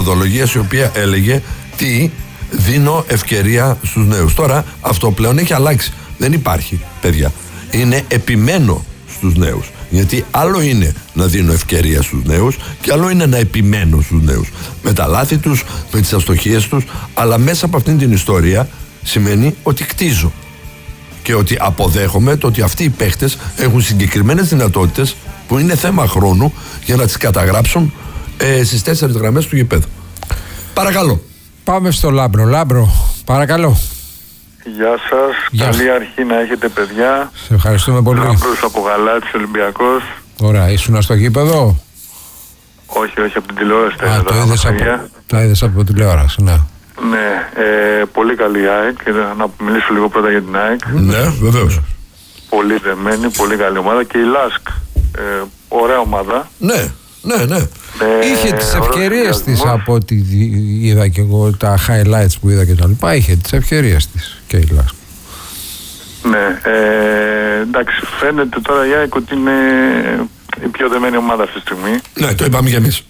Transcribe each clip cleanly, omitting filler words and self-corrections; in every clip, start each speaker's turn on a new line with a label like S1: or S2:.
S1: η οποία έλεγε τι δίνω ευκαιρία στους νέους. Τώρα αυτό πλέον έχει αλλάξει. Δεν υπάρχει, παιδιά. Είναι επιμένω στους νέους. Γιατί άλλο είναι να δίνω ευκαιρία στους νέους και άλλο είναι να επιμένω στους νέους. Με τα λάθη τους, με τις αστοχίες τους, αλλά μέσα από αυτήν την ιστορία σημαίνει ότι κτίζω. Και ότι αποδέχομαι το ότι αυτοί οι παίχτες έχουν συγκεκριμένες δυνατότητες που είναι θέμα χρόνου για να τις καταγράψουν στις 4 γραμμές του γηπέδου. Παρακαλώ.
S2: Πάμε στο Λάμπρο. Λάμπρο, παρακαλώ.
S3: Γεια σας. Καλή αρχή να έχετε, παιδιά.
S2: Σε ευχαριστούμε πολύ.
S3: Λάμπρος από Γαλάτης, Ολυμπιακός.
S2: Ωραία, ήσουν στο γήπεδο?
S3: Όχι, από την τηλεόραση.
S2: Τα είδες από τηλεόραση, ναι.
S3: Ναι, πολύ καλή ΑΕΚ. Να μιλήσω λίγο πρώτα για την ΑΕΚ.
S1: Ναι, βεβαίως.
S3: Πολύ δεμένη, πολύ καλή ομάδα. Και η ΛΑΣΚ, ωραία ομάδα.
S1: Ναι.
S2: Είχε τις ευκαιρίες της, από ό,τι είδα και εγώ, τα highlights που είδα και τα λοιπά. Είχε τις ευκαιρίες της και η ΛΑΣΚ.
S3: Ναι, εντάξει, φαίνεται τώρα η ΑΕΚ ότι είναι η πιο δεμένη ομάδα αυτή τη στιγμή.
S1: Ναι, το είπαμε κι εμείς.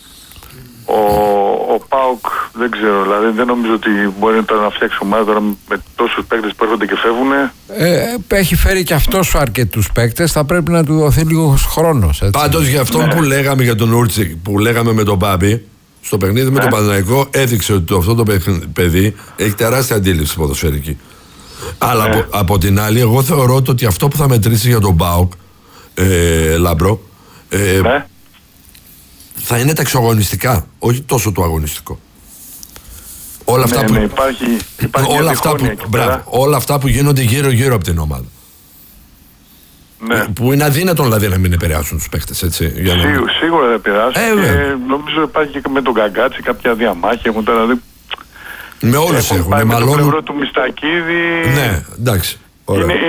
S3: Ο ΠΑΟΚ δεν ξέρω, δηλαδή δεν νομίζω ότι μπορεί τώρα να φτιάξει ομάδα τώρα με τόσους παίκτες που έρχονται και φεύγουν.
S2: Έχει φέρει και αυτός αρκετούς παίκτες, θα πρέπει να του δοθεί λίγο χρόνος.
S1: Πάντως για αυτό που λέγαμε για τον Ούρτσικ, που λέγαμε με τον Μπάμπη, στο παιχνίδι με τον Παναθηναϊκό, έδειξε ότι αυτό το παιδί έχει τεράστια αντίληψη ποδοσφαιρική. Αλλά από την άλλη, εγώ θεωρώ ότι αυτό που θα μετρήσει για τον ΠΑΟΚ, Λάμπρο, θα είναι τα εξωαγωνιστικά, όχι τόσο το αγωνιστικό. Όλα αυτά που, όλα αυτά που γίνονται γύρω από την ομάδα.
S3: Ναι.
S1: Που είναι αδύνατον δηλαδή να μην επηρεάσουν τους παίχτες, έτσι.
S3: Σίγουρα δεν επηρεάσουν. Και νομίζω υπάρχει και με τον Καγκάτσι κάποια διαμάχη. Έχουν τώρα δει.
S1: Με όλους έχουν.
S3: Πάει με το πλευρό του Μιστακίδη.
S1: Ναι, εντάξει. Ωραία.